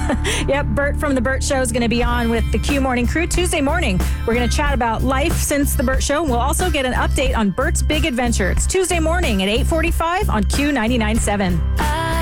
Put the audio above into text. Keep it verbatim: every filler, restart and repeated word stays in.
Yep, Bert from The Bert Show is going to be on with the Q Morning Crew Tuesday morning. We're going to chat about life since The Bert Show. We'll also get an update on Bert's big adventure. It's Tuesday morning at eight forty-five on Q ninety-nine point seven.